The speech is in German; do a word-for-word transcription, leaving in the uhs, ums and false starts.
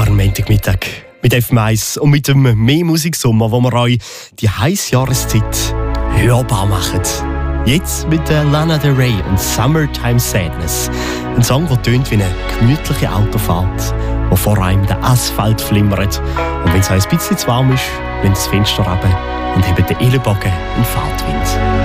wunderbaren Montagmittag mit F M eins und mit dem mehr Musiksommer, wo wir euch die heiße Jahreszeit hörbar machen. Jetzt mit der Lana Del Rey und Summertime Sadness. Ein Song, der tönt wie eine gemütliche Autofahrt, wo vor einem der Asphalt flimmert. Und wenn es ein bisschen zu warm ist, wenn das Fenster runter und hebt den Ellenbogen in Fahrtwind.